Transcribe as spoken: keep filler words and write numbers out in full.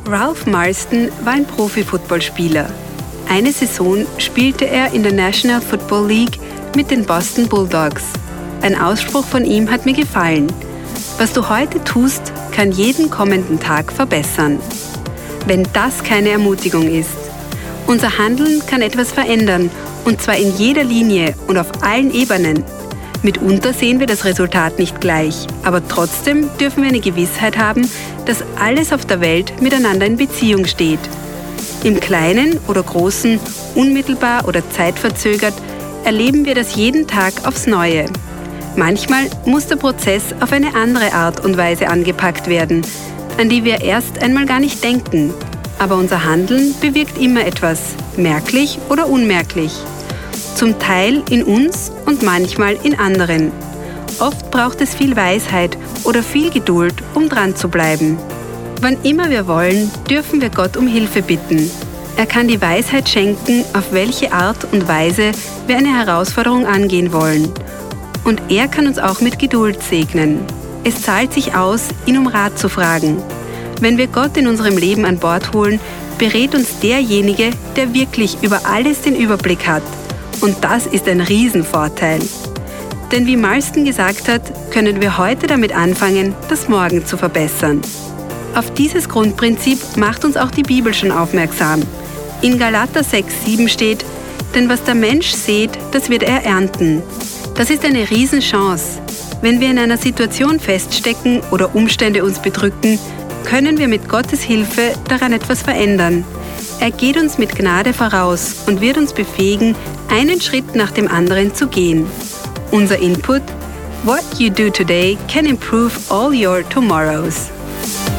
Ralph Marston war ein Profi-Footballspieler. Eine Saison spielte er in der National Football League mit den Boston Bulldogs. Ein Ausspruch von ihm hat mir gefallen: Was du heute tust, kann jeden kommenden Tag verbessern. Wenn das keine Ermutigung ist. Unser Handeln kann etwas verändern, und zwar in jeder Linie und auf allen Ebenen. Mitunter sehen wir das Resultat nicht gleich, aber trotzdem dürfen wir eine Gewissheit haben, dass alles auf der Welt miteinander in Beziehung steht. Im Kleinen oder Großen, unmittelbar oder zeitverzögert, erleben wir das jeden Tag aufs Neue. Manchmal muss der Prozess auf eine andere Art und Weise angepackt werden, an die wir erst einmal gar nicht denken. Aber unser Handeln bewirkt immer etwas, merklich oder unmerklich. Zum Teil in uns und manchmal in anderen. Oft braucht es viel Weisheit oder viel Geduld, um dran zu bleiben. Wann immer wir wollen, dürfen wir Gott um Hilfe bitten. Er kann die Weisheit schenken, auf welche Art und Weise wir eine Herausforderung angehen wollen. Und er kann uns auch mit Geduld segnen. Es zahlt sich aus, ihn um Rat zu fragen. Wenn wir Gott in unserem Leben an Bord holen, berät uns derjenige, der wirklich über alles den Überblick hat. Und das ist ein Riesenvorteil. Denn wie Marston gesagt hat, können wir heute damit anfangen, das Morgen zu verbessern. Auf dieses Grundprinzip macht uns auch die Bibel schon aufmerksam. In Galater sechs sieben steht: Denn was der Mensch sät, das wird er ernten. Das ist eine Riesenchance. Wenn wir in einer Situation feststecken oder Umstände uns bedrücken, können wir mit Gottes Hilfe daran etwas verändern. Er geht uns mit Gnade voraus und wird uns befähigen, einen Schritt nach dem anderen zu gehen. Unser Input: What you do today can improve all your tomorrows.